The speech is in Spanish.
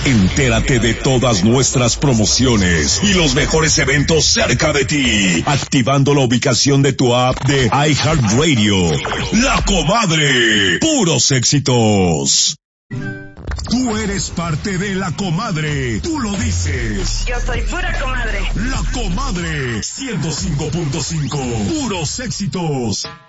Entérate de todas nuestras promociones y los mejores eventos cerca de ti, activando la ubicación de tu app de iHeartRadio. La Comadre, puros éxitos. Tú eres parte de La Comadre, tú lo dices. Yo soy pura comadre. La Comadre, 105.5, puros éxitos.